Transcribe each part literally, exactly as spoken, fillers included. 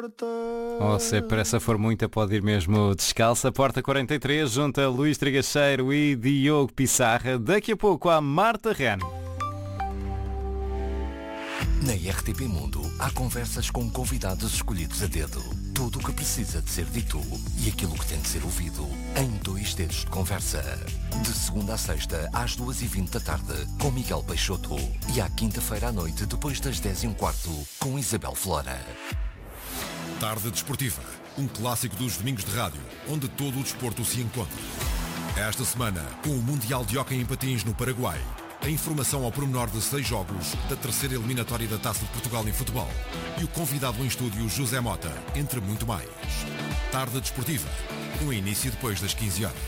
porta. Oh, se a pressa for muita, pode ir mesmo descalça. Porta quarenta e três, junto a Luís Trigacheiro e Diogo Pissarra. Daqui a pouco há Marta Ren. Na R T P Mundo há conversas com convidados escolhidos a dedo. Tudo o que precisa de ser dito e aquilo que tem de ser ouvido em dois dedos de conversa. De segunda a sexta às duas e vinte da tarde com Miguel Peixoto e à quinta-feira à noite depois das dez e um quarto com Isabel Flora. Tarde Desportiva, um clássico dos domingos de rádio, onde todo o desporto se encontra. Esta semana, com o Mundial de Hóquei em Patins no Paraguai, a informação ao pormenor de seis jogos da terceira eliminatória da Taça de Portugal em futebol e o convidado em estúdio José Mota, entre muito mais. Tarde Desportiva, com início depois das quinze horas.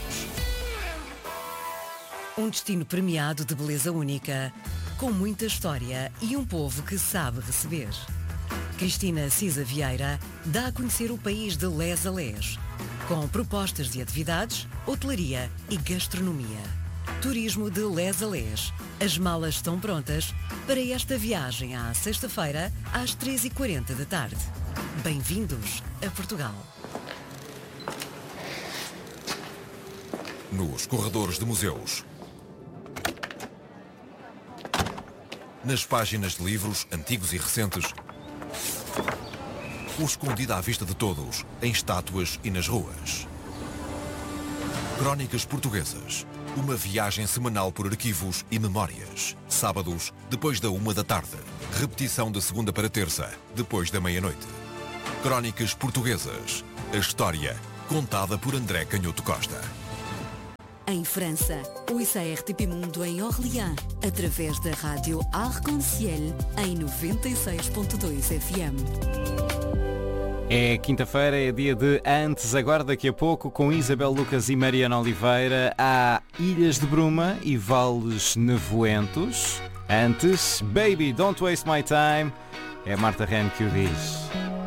Um destino premiado de beleza única, com muita história e um povo que sabe receber. Cristina Cisa Vieira dá a conhecer o país de les a les, com propostas de atividades, hotelaria e gastronomia. Turismo de les a les. As malas estão prontas para esta viagem à sexta-feira às três e quarenta da tarde. Bem-vindos a Portugal. Nos corredores de museus, nas páginas de livros antigos e recentes, ou escondida à vista de todos, em estátuas e nas ruas. Crónicas Portuguesas. Uma viagem semanal por arquivos e memórias. Sábados, depois da uma da tarde. Repetição de segunda para terça, depois da meia-noite. Crónicas Portuguesas. A história contada por André Canhoto Costa. Em França, ouça a R T P Mundo em Orléans, através da rádio Arc-en-Ciel, em noventa e seis ponto dois F M. É quinta-feira, é dia de Antes, agora daqui a pouco, com Isabel Lucas e Mariana Oliveira, há Ilhas de Bruma e Vales Nevoentos. Antes, Baby, Don't Waste My Time, é a Marta Ren que o diz.